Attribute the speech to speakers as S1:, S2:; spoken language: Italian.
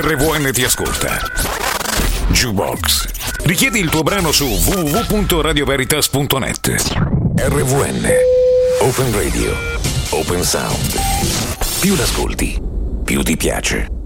S1: RVN ti ascolta. Jukebox. Richiedi il tuo brano su www.radioveritas.net. RVN. Open Radio. Open Sound. Più l'ascolti, più ti piace.